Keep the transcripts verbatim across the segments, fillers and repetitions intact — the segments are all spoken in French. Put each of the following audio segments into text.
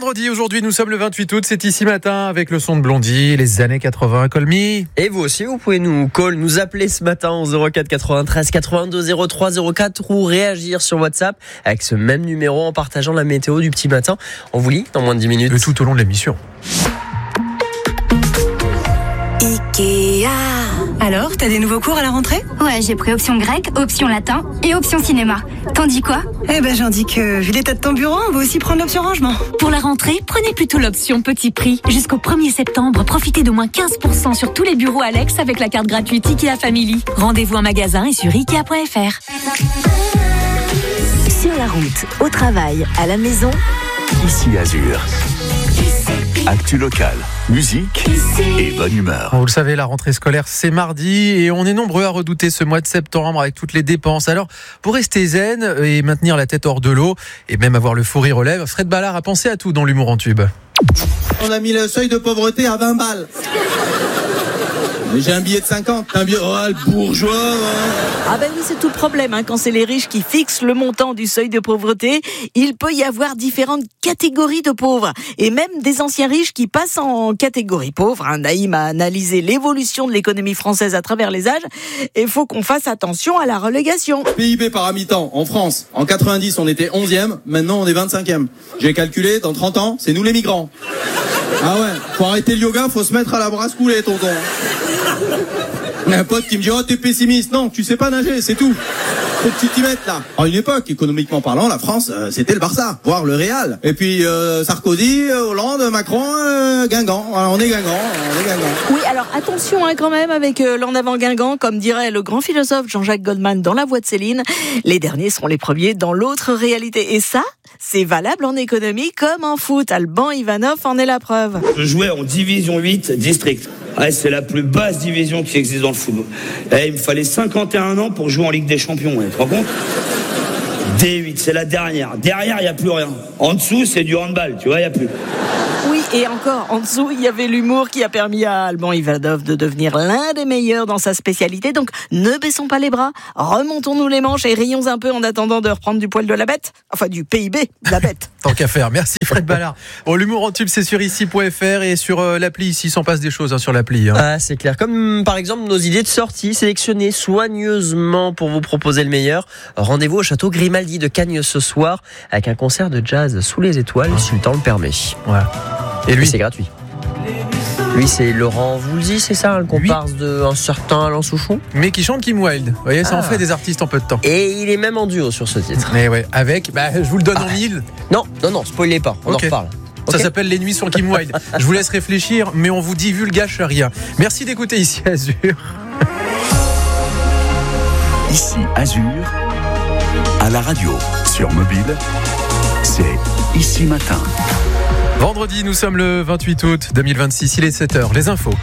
vendredi, aujourd'hui nous sommes le vingt-huit août, c'est Ici Matin avec le son de Blondie, les années quatre-vingts, call me. Et vous aussi, vous pouvez nous call, nous appeler ce matin au zéro quatre quatre-vingt-treize quatre-vingt-deux zéro trois zéro quatre ou réagir sur WhatsApp avec ce même numéro en partageant la météo du petit matin. On vous lit dans moins de dix minutes. Et tout au long de l'émission. Ikea. Alors, t'as des nouveaux cours à la rentrée ? Ouais, j'ai pris option grec, option latin et option cinéma. T'en dis quoi ? Eh ben, j'en dis que, vu l'état de ton bureau, on va aussi prendre l'option rangement. Pour la rentrée, prenez plutôt l'option petit prix. Jusqu'au premier septembre, profitez d'au moins quinze pour cent sur tous les bureaux Alex avec la carte gratuite Ikea Family. Rendez-vous en magasin et sur ikea point f r. Sur la route, au travail, à la maison, Ici Azur. Actu locale, musique et bonne humeur. Vous le savez, la rentrée scolaire c'est mardi et on est nombreux à redouter ce mois de septembre avec toutes les dépenses. Alors, pour rester zen et maintenir la tête hors de l'eau et même avoir le fou rire aux lèvres, Fred Ballard a pensé à tout dans l'humour en tube. On a mis le seuil de pauvreté à vingt balles. Mais j'ai un billet de cinquante. Un billet, oh, le bourgeois. Ouais. Ah ben oui, c'est tout le problème. Hein. Quand c'est les riches qui fixent le montant du seuil de pauvreté, il peut y avoir différentes catégories de pauvres. Et même des anciens riches qui passent en catégorie pauvre. Hein. Naïm a analysé l'évolution de l'économie française à travers les âges. Et il faut qu'on fasse attention à la relégation. P I B par habitant en France. En quatre-vingt-dix, on était onzième. Maintenant, on est vingt-cinquième. J'ai calculé, dans trente ans, c'est nous les migrants. Ah ouais, faut arrêter le yoga, faut se mettre à la brasse coulée, tonton. Un pote qui me dit « Oh, t'es pessimiste !» Non, tu sais pas nager, c'est tout. Faut que tu t'y mettes, là. À une époque, économiquement parlant, la France, euh, c'était le Barça, voire le Real. Et puis, euh, Sarkozy, Hollande, Macron, euh, Guingamp. Alors, on est Guingamp, on est Guingamp. Oui, alors attention hein, quand même avec euh, l'en avant Guingamp, comme dirait le grand philosophe Jean-Jacques Goldman dans La Voix de Céline. Les derniers seront les premiers dans l'autre réalité. Et ça, c'est valable en économie comme en foot. Alban Ivanov en est la preuve. Je jouais en division huit district. Ouais, c'est la plus basse division qui existe dans le football. Et il me fallait cinquante et un ans pour jouer en Ligue des Champions. Ouais, tu te rends compte ? D huit, c'est la dernière. Derrière, il n'y a plus rien. En dessous, c'est du handball, tu vois, il n'y a plus. Oui, et encore, en dessous, il y avait l'humour qui a permis à Alban Ivanov de devenir l'un des meilleurs dans sa spécialité. Donc, ne baissons pas les bras, remontons-nous les manches et rions un peu en attendant de reprendre du poil de la bête. Enfin, du P I B de la bête. Tant qu'à faire. Merci Fred Ballard. Bon, l'humour en tube, c'est sur ici point f r et sur euh, l'appli. Ici, il s'en passe des choses hein, sur l'appli. Hein. Ah, c'est clair. Comme par exemple nos idées de sortie sélectionnées soigneusement pour vous proposer le meilleur. Rendez-vous au château Grimaldi de Cagnes ce soir avec un concert de jazz sous les étoiles, si le temps le permet. Ouais. Et lui, et c'est gratuit. Lui, c'est Laurent Voulzy, c'est ça, le comparse d'un certain Alain Souchon. Mais qui chante Kim Wilde. Vous voyez, ça ah. en fait des artistes en peu de temps. Et il est même en duo sur ce titre. Mais ouais, avec, bah, je vous le donne ah. en mille. Non, non, non, spoilez pas, on okay. en reparle. Ça okay. s'appelle Les Nuits sur Kim Wilde. Je vous laisse réfléchir, mais on vous divulgage rien. Merci d'écouter Ici Azur. Ici Azur, à la radio, sur mobile, c'est Ici Matin. Vendredi, nous sommes le vingt-huit août deux mille vingt-six, il est sept heures. Les infos.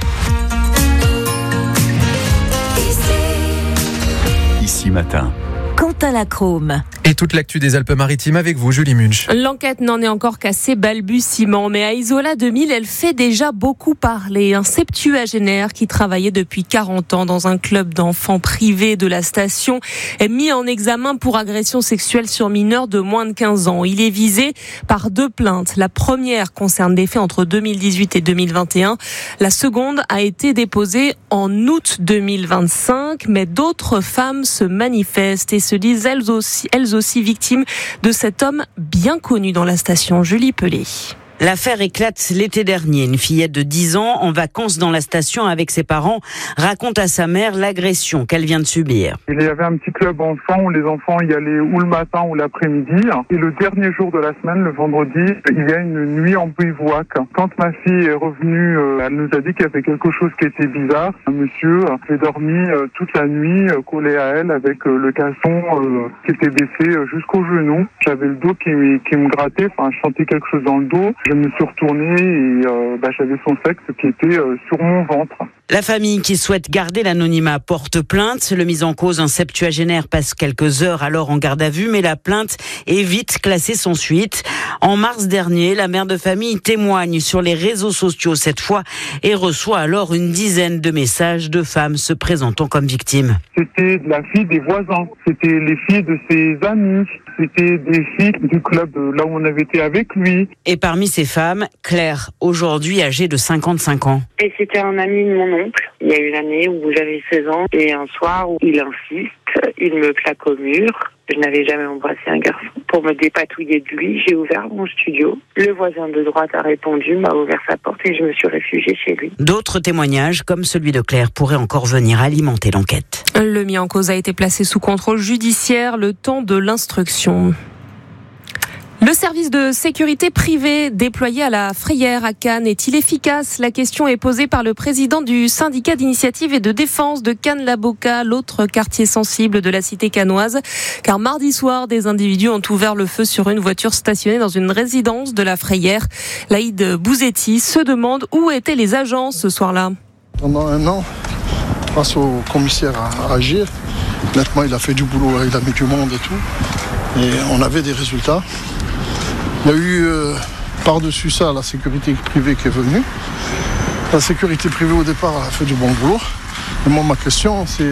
Ici Matin. Quentin Lacrome. Et toute l'actu des Alpes-Maritimes avec vous, Julie Munch. L'enquête n'en est encore qu'à ses balbutiements, mais à Isola deux mille, elle fait déjà beaucoup parler. Un septuagénaire qui travaillait depuis quarante ans dans un club d'enfants privé de la station est mis en examen pour agression sexuelle sur mineurs de moins de quinze ans. Il est visé par deux plaintes. La première concerne des faits entre deux mille dix-huit et deux mille vingt et un. La seconde a été déposée en août deux mille vingt-cinq, mais d'autres femmes se manifestent et se disent elles aussi, elles aussi victimes de cet homme bien connu dans la station. Julie Pelé. L'affaire éclate l'été dernier. Une fillette de dix ans, en vacances dans la station avec ses parents, raconte à sa mère l'agression qu'elle vient de subir. Il y avait un petit club enfant où les enfants y allaient ou le matin ou l'après-midi. Et le dernier jour de la semaine, le vendredi, il y a une nuit en bivouac. Quand ma fille est revenue, elle nous a dit qu'il y avait quelque chose qui était bizarre. Un monsieur avait dormi toute la nuit collé à elle avec le caleçon qui était baissé jusqu'au genou. J'avais le dos qui, qui me grattait, enfin je sentais quelque chose dans le dos. Je me suis retourné et euh, bah, j'avais son sexe qui était euh, sur mon ventre. La famille qui souhaite garder l'anonymat porte plainte. Le mis en cause, un septuagénaire, passe quelques heures alors en garde à vue, mais la plainte est vite classée sans suite. En mars dernier, la mère de famille témoigne sur les réseaux sociaux cette fois et reçoit alors une dizaine de messages de femmes se présentant comme victimes. C'était la fille des voisins, c'était les filles de ses amis. c'était des filles du club là où on avait été avec lui. Et parmi ces femmes, Claire, aujourd'hui âgée de cinquante-cinq ans. Et c'était un ami de mon oncle. Il y a une année où j'avais seize ans et un soir où il insiste, il me plaque au mur. Je n'avais jamais embrassé un garçon. Pour me dépatouiller de lui, j'ai ouvert mon studio. Le voisin de droite a répondu, m'a ouvert sa porte et je me suis réfugiée chez lui. D'autres témoignages, comme celui de Claire, pourraient encore venir alimenter l'enquête. Le mis en cause a été placé sous contrôle judiciaire le temps de l'instruction. Le service de sécurité privée déployé à la Frayère à Cannes est-il efficace ? La question est posée par le président du syndicat d'initiative et de défense de Cannes-la-Boca, l'autre quartier sensible de la cité cannoise. Car mardi soir, des individus ont ouvert le feu sur une voiture stationnée dans une résidence de la Frayère. Laïd Bouzetti se demande où étaient les agents ce soir-là. Pendant un an, grâce au commissaire à agir, honnêtement, il a fait du boulot, il a mis du monde et tout. Et on avait des résultats. Il y a eu euh, par-dessus ça la sécurité privée qui est venue. La sécurité privée au départ a fait du bon boulot. Et moi ma question c'est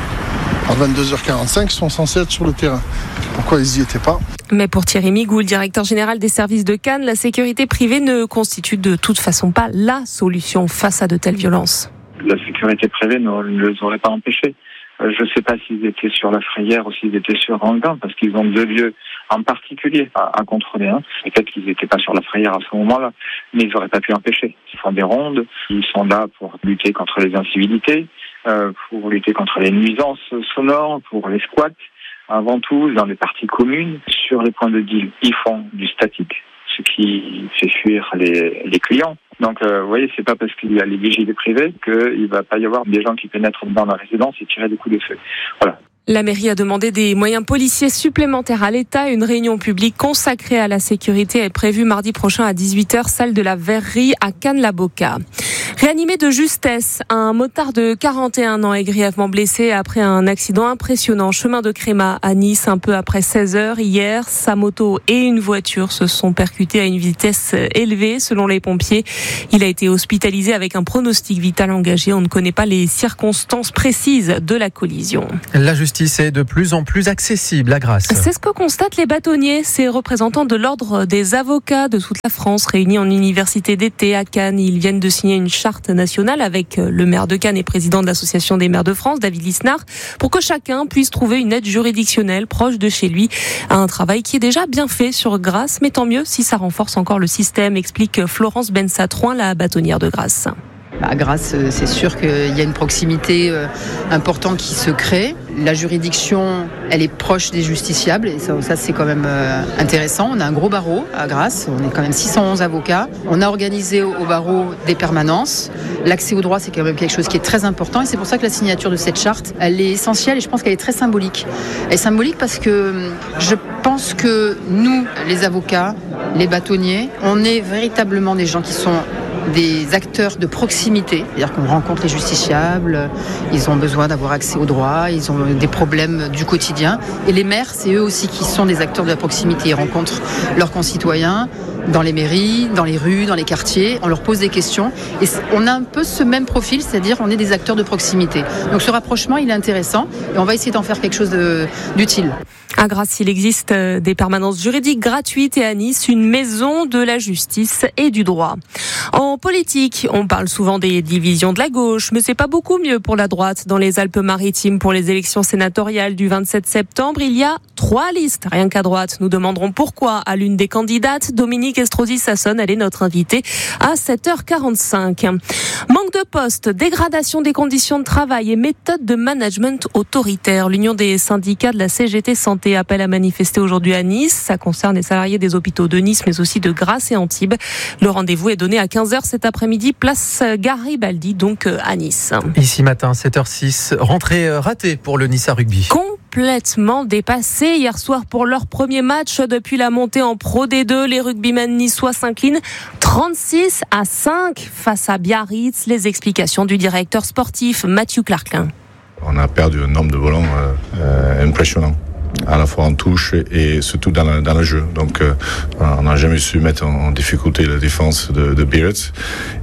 à vingt-deux heures quarante-cinq ils sont censés être sur le terrain. Pourquoi ils n'y étaient pas ? Mais pour Thierry Migou, le directeur général des services de Cannes, la sécurité privée ne constitue de toute façon pas la solution face à de telles violences. La sécurité privée ne les aurait pas empêchés. Je ne sais pas s'ils étaient sur la Frayère ou s'ils étaient sur Ranguin, parce qu'ils ont deux lieux en particulier à, à contrôler. Hein. Peut-être qu'ils n'étaient pas sur la Frayère à ce moment-là, mais ils n'auraient pas pu empêcher. Ils font des rondes, ils sont là pour lutter contre les incivilités, euh, pour lutter contre les nuisances sonores, pour les squats. Avant tout, dans les parties communes, sur les points de deal, ils font du statique, ce qui fait fuir les, les clients. Donc, euh, vous voyez, c'est pas parce qu'il y a les vigiles privés qu'il va pas y avoir des gens qui pénètrent dans la résidence et tirer des coups de feu. Voilà. La mairie a demandé des moyens policiers supplémentaires à l'État. Une réunion publique consacrée à la sécurité est prévue mardi prochain à dix-huit heures, salle de la Verrerie à Cannes-la-Boca. Réanimé de justesse, un motard de quarante et un ans est grièvement blessé après un accident impressionnant. Chemin de Crémat à Nice, un peu après seize heures hier. Sa moto et une voiture se sont percutées à une vitesse élevée selon les pompiers. Il a été hospitalisé avec un pronostic vital engagé. On ne connaît pas les circonstances précises de la collision. La justice est de plus en plus accessible à Grasse. C'est ce que constatent les bâtonniers. Ces représentants de l'ordre des avocats de toute la France réunis en université d'été à Cannes. Ils viennent de signer une charte nationale avec le maire de Cannes et président de l'association des maires de France, David Lisnard, pour que chacun puisse trouver une aide juridictionnelle proche de chez lui. Un travail qui est déjà bien fait sur Grasse, mais tant mieux si ça renforce encore le système, explique Florence Bensatrouin, la bâtonnière de Grasse. À Grasse, c'est sûr qu'il y a une proximité importante qui se crée. La juridiction, elle est proche des justiciables et ça, ça c'est quand même intéressant. On a un gros barreau à Grasse, on est quand même six cent onze avocats. On a organisé au barreau des permanences. L'accès au droit, c'est quand même quelque chose qui est très important et c'est pour ça que la signature de cette charte, elle est essentielle et je pense qu'elle est très symbolique. Elle est symbolique parce que je pense que nous, les avocats, les bâtonniers, on est véritablement des gens qui sont des acteurs de proximité, c'est-à-dire qu'on rencontre les justiciables, ils ont besoin d'avoir accès au droit, ils ont des problèmes du quotidien. Et les maires, c'est eux aussi qui sont des acteurs de la proximité. Ils rencontrent leurs concitoyens dans les mairies, dans les rues, dans les quartiers. On leur pose des questions. Et on a un peu ce même profil, c'est-à-dire on est des acteurs de proximité. Donc ce rapprochement, il est intéressant et on va essayer d'en faire quelque chose de, d'utile. À Grasse, il existe des permanences juridiques gratuites et à Nice, une maison de la justice et du droit. En politique, on parle souvent des divisions de la gauche, mais c'est pas beaucoup mieux pour la droite. Dans les Alpes-Maritimes, pour les élections sénatoriales du vingt-sept septembre, il y a trois listes, rien qu'à droite. Nous demanderons pourquoi à l'une des candidates, Dominique Estrosi-Sassone, elle est notre invitée à sept heures quarante-cinq. Manque de postes, dégradation des conditions de travail et méthode de management autoritaire. L'Union des syndicats de la C G T Santé appelle à manifester aujourd'hui à Nice. Ça concerne les salariés des hôpitaux de Nice, mais aussi de Grasse et Antibes. Le rendez-vous est donné à quinze heures cet après-midi, place Garibaldi, donc à Nice. Ici matin, sept heures six, rentrée ratée pour le Nice à rugby. Complètement dépassé hier soir pour leur premier match depuis la montée en Pro D deux. Les rugbymen niçois s'inclinent trente-six à cinq face à Biarritz. Les explications du directeur sportif Mathieu Clarklin. On a perdu un nombre de ballons euh, impressionnant, à la fois en touche et surtout dans le, dans le jeu. Donc euh, on n'a jamais su mettre en difficulté la défense de, de Biarritz.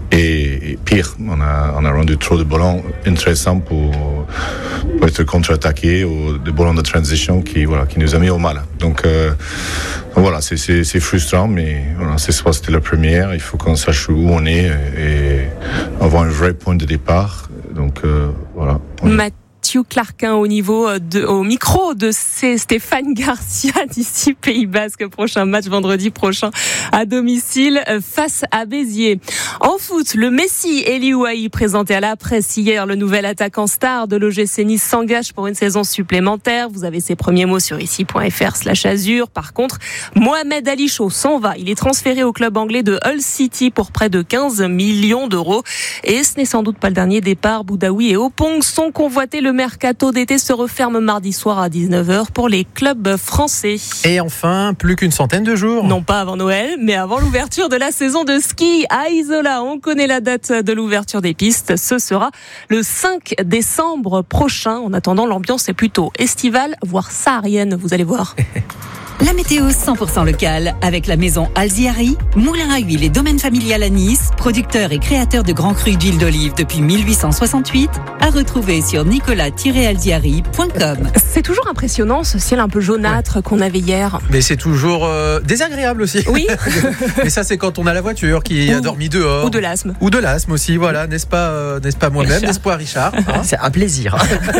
Et, et pire, on a, on a rendu trop de ballons intéressants pour, pour être contre-attaqués ou des ballons de transition qui, voilà, qui nous a mis au mal. Donc, euh, voilà, c'est, c'est, c'est frustrant, mais voilà, c'est soit c'était la première, il faut qu'on sache où on est et avoir un vrai point de départ. Donc, euh, voilà. Mathieu Clarquin au niveau de, au micro de Stéphane Garcia d'ici Pays Basque. Prochain match vendredi prochain à domicile face à Béziers. En foot, le Messi Eli Ouahi présenté à la presse hier. Le nouvel attaquant star de l'O G C Nice s'engage pour une saison supplémentaire. Vous avez ses premiers mots sur ici.fr slash Azur. Par contre, Mohamed Ali Chaud s'en va. Il est transféré au club anglais de Hull City pour près de quinze millions d'euros. Et ce n'est sans doute pas le dernier départ. Boudaoui et Opong sont convoités. Le mercato d'été se referme mardi soir à dix-neuf heures pour les clubs français. Et enfin, plus qu'une centaine de jours. Non pas avant Noël, mais avant l'ouverture de la saison de ski à Isola. On connaît la date de l'ouverture des pistes. Ce sera le cinq décembre prochain. En attendant, l'ambiance est plutôt estivale, voire saharienne, vous allez voir. La météo cent pour cent locale avec la maison Alziari, moulin à huile et domaine familial à Nice, producteur et créateur de grands crus d'huile d'olive depuis mille huit cent soixante-huit, à retrouver sur nicolas tiret alziari point com. C'est toujours impressionnant ce ciel un peu jaunâtre ouais. qu'on avait hier. Mais c'est toujours euh, désagréable aussi. Oui. Mais ça c'est quand on a la voiture qui ou, a dormi dehors. Ou de l'asthme. Ou de l'asthme aussi, voilà, n'est-ce pas, euh, n'est-ce pas moi-même, n'est-ce pas Richard hein. C'est un plaisir.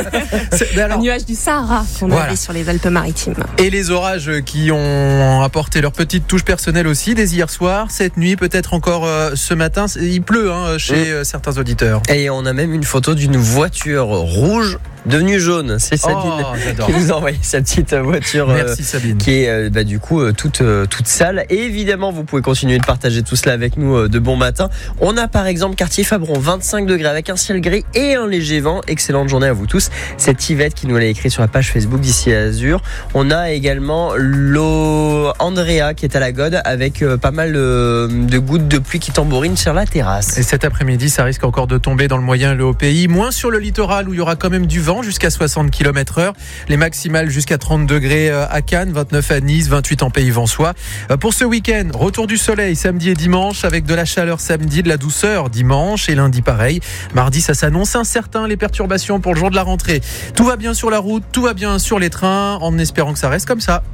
C'est alors, un nuage du Sahara qu'on voilà. avait sur les Alpes-Maritimes. Et les orages qui ont apporté leur petite touche personnelle aussi dès hier soir, cette nuit, peut-être encore euh, ce matin. Il pleut hein, chez mmh. euh, certains auditeurs. Et on a même une photo d'une voiture rouge devenue jaune. C'est Sabine oh, qui nous a envoyé sa petite voiture. Merci, euh, Sabine. Qui est euh, bah, du coup euh, toute, euh, toute sale. Et évidemment, vous pouvez continuer de partager tout cela avec nous euh, de bon matin. On a par exemple quartier Fabron, vingt-cinq degrés avec un ciel gris et un léger vent. Excellente journée à vous tous. C'est Yvette qui nous l'a écrit sur la page Facebook d'ici Azur. On a également l'eau Andrea qui est à la Gode avec euh, pas mal euh, de gouttes de pluie qui tambourinent sur la terrasse. Et cet après-midi, ça risque encore de tomber dans le moyen et le haut pays. Moins sur le littoral où il y aura quand même du vent jusqu'à soixante kilomètres heure. Les maximales jusqu'à trente degrés à Cannes, vingt-neuf à Nice, vingt-huit en Pays Vensois. Pour ce week-end, retour du soleil samedi et dimanche avec de la chaleur samedi, de la douceur dimanche et lundi pareil. Mardi, ça s'annonce incertain, les perturbations pour le jour de la rentrée. Tout va bien sur la route, tout va bien sur les trains, en espérant que ça reste comme ça.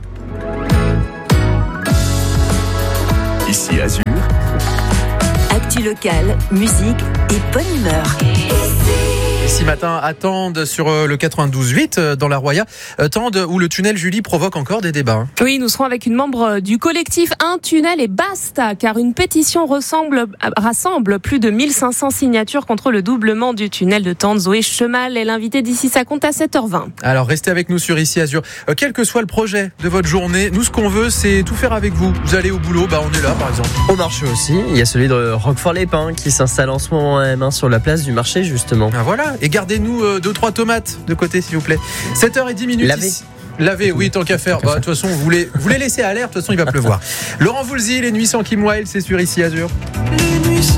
Ici Azur. Actu locale, musique et bonne humeur. Ce matin, à Tende sur le quatre-vingt-douze huit dans la Roya, Tende où le tunnel Julie provoque encore des débats. Oui, nous serons avec une membre du collectif Un tunnel et basta, car une pétition ressemble, rassemble plus de mille cinq cents signatures contre le doublement du tunnel de Tende. Zoé Chemal est l'invitée d'ici, ça compte à sept heures vingt. Alors restez avec nous sur Ici Azur. Euh, quel que soit le projet de votre journée, nous ce qu'on veut c'est tout faire avec vous. Vous allez au boulot, bah on est là par exemple. Au marché aussi, il y a celui de Roquefort-les-Pins qui s'installe en ce moment même sur la place du marché justement. Ah voilà. Et gardez-nous euh, deux trois tomates de côté s'il vous plaît. sept heures dix minutes. Laver. Laver, oui, tant qu'à faire. De bah, toute façon, vous les, vous les laissez à l'air, de toute façon, il va pleuvoir. Laurent Voulzy, les nuits sans Kim Wilde, c'est sur Ici Azur.